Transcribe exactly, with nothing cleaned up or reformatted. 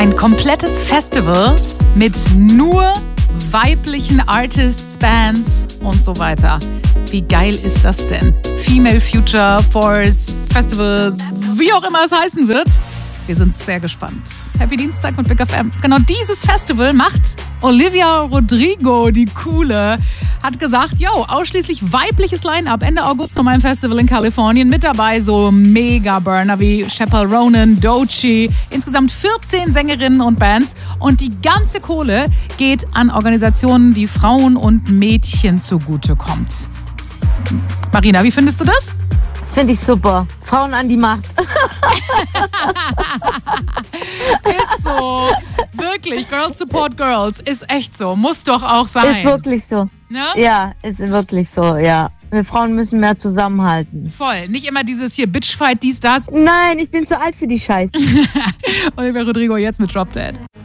Ein komplettes Festival mit nur weiblichen Artists, Bands und so weiter. Wie geil ist das denn? Female Future Force Festival, wie auch immer es heißen wird. Wir sind sehr gespannt. Happy Dienstag mit Big F M. Genau dieses Festival macht Olivia Rodrigo, die Coole, hat gesagt, yo, ausschließlich weibliches Line-Up Ende August bei meinem Festival in Kalifornien. Mit dabei so Mega-Burner wie Chappell Ronan, Doechii, insgesamt vierzehn Sängerinnen und Bands. Und die ganze Kohle geht an Organisationen, die Frauen und Mädchen zugutekommt. Marina, wie findest du das? Finde ich super. Frauen an die Macht. Ist so. Wirklich. Girls support girls. Ist echt so. Muss doch auch sein. Ist wirklich so. Ne? Ja, ist wirklich so, ja. Wir Frauen müssen mehr zusammenhalten. Voll. Nicht immer dieses hier Bitchfight, dies, das. Nein, ich bin zu alt für die Scheiße. Olivia Rodrigo jetzt mit Drop Dead.